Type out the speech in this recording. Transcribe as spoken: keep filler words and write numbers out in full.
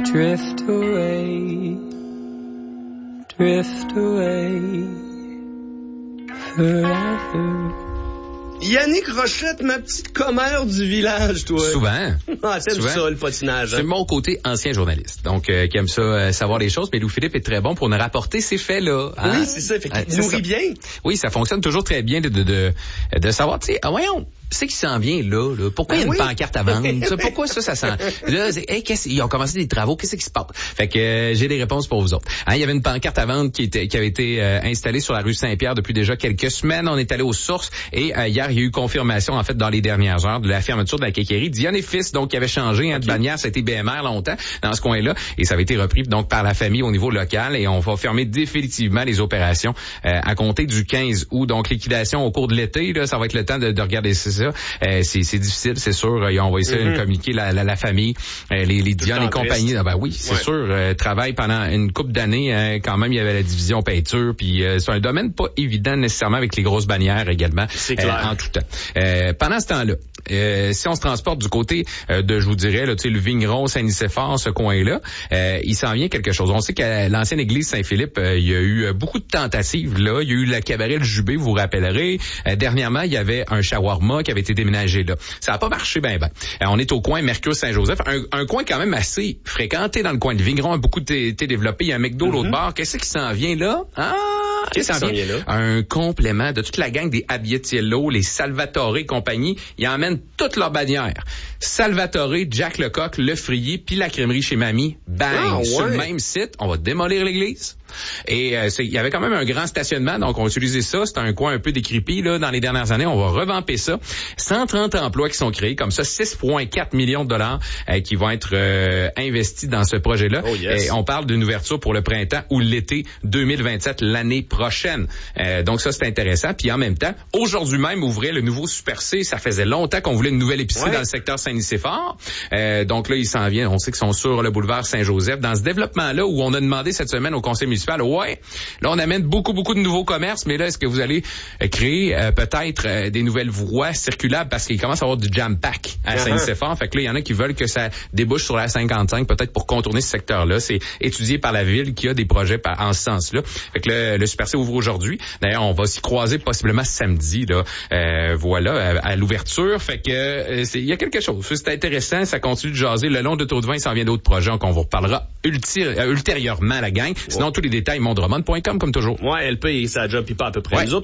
Drift away, drift away, forever. Yannick Rochette, ma petite commère du village, toi. Souvent. Ah, t'aimes Souvent. ça, le patinage. Hein? C'est mon côté ancien journaliste. Donc, euh, qui aime ça, euh, savoir les choses. Mais Louis-Philippe est très bon pour nous rapporter ces faits-là. Hein? Oui, c'est ça. Fait qu'il Euh, nourrit ça. bien. Oui, ça fonctionne toujours très bien de, de, de, de savoir, tu sais, ah, voyons, c'est qui s'en vient là, là? Pourquoi il Ben y a une oui. pancarte à vendre? Ça, pourquoi ça, ça sent? Là, c'est, hey, qu'est-ce, ils ont commencé des travaux, qu'est-ce qui se passe? Fait que euh, j'ai des réponses pour vous autres. Hein, il y avait une pancarte à vendre qui était qui avait été euh, installée sur la rue Saint-Pierre depuis déjà quelques semaines. On est allé aux sources et euh, hier, il y a eu confirmation, en fait, dans les dernières heures, de la fermeture de la quincaillerie Diane et Fils, donc qui avait changé hein, de bannière. Ça a été B M R longtemps dans ce coin-là et ça avait été repris donc par la famille au niveau local et on va fermer définitivement les opérations euh, à compter du quinze août. Donc liquidation au cours de l'été, là, ça va être le temps de, de regarder ça. Euh, c'est, c'est difficile, c'est sûr. Ils ont envoyé ça mm-hmm. communiquer la, la, la famille, euh, les, les Diane et compagnie. Ah ben oui, c'est ouais. sûr. Euh, travaillent pendant une couple d'années. Hein, quand même, il y avait la division peinture. Puis euh, c'est un domaine pas évident nécessairement avec les grosses bannières également. C'est clair. Euh, en tout temps. Euh, pendant ce temps-là, euh, si on se transporte du côté euh, de, je vous dirais, là, tu sais, le Vigneron, Saint-Nicéphore, ce coin-là, euh, il s'en vient quelque chose. On sait qu'à l'ancienne église Saint-Philippe, euh, il y a eu euh, beaucoup de tentatives là. Il y a eu le cabaret Le Jubé, vous vous rappellerez. Euh, dernièrement, il y avait un shawarma qui avait été déménagé là. Ça n'a pas marché ben ben. Euh, on est au coin Mercure-Saint-Joseph, un, un coin quand même assez fréquenté dans le coin de Vigneron, a beaucoup été développé. Il y a un McDo mm-hmm. l'autre bord. Qu'est-ce qui s'en vient là? Ah! Qu'est-ce qui s'en vient là? Un complément de toute la gang des Abietiello, les Salvatore et compagnie. Ils emmènent toutes leurs bannières. Salvatore, Jack Lecoq, Le Frier, puis la crèmerie chez Mamie. Bang! Ah, ouais. Sur le même site, on va démolir l'église. Et euh, il y avait quand même un grand stationnement, donc on utilisait ça. C'était un coin un peu décrépit là dans les dernières années. On va revamper ça. cent trente emplois qui sont créés, comme ça, six virgule quatre millions de dollars euh, qui vont être euh, investis dans ce projet-là. Oh yes. Et on parle d'une ouverture pour le printemps ou l'été deux mille vingt-sept, l'année prochaine. Euh, donc ça, c'est intéressant. Puis en même temps, aujourd'hui même, ouvrait le nouveau Super C. Ça faisait longtemps qu'on voulait une nouvelle épicerie ouais. dans le secteur Saint-Nicéphore. Euh, donc là, ils s'en viennent. On sait qu'ils sont sur le boulevard Saint-Joseph. Dans ce développement-là, où on a demandé cette semaine au conseil municipal, ouais, là, on amène beaucoup, beaucoup de nouveaux commerces, mais là, est-ce que vous allez euh, créer euh, peut-être euh, des nouvelles voies circulables parce qu'il commence à avoir du jam-pack à uh-huh. Saint-Nicéphore. Fait que là, il y en a qui veulent que ça débouche sur la cinquante-cinq, peut-être pour contourner ce secteur-là. C'est étudié par la ville qui a des projets par, en ce sens-là. Fait que le, le Super C ouvre aujourd'hui. D'ailleurs, on va s'y croiser possiblement samedi, là. Euh, voilà, à, à l'ouverture. Fait que euh, il y a quelque chose. C'est intéressant. Ça continue de jaser. Le long de Tour de Vin, il s'en vient d'autres projets. Donc, on vous reparlera ulti- euh, ultérieurement, la gang. Sinon, wow. tous les détails, mondroman point com comme toujours. Ouais, L P et sa job, puis pas à peu près. Ouais. Nous autres,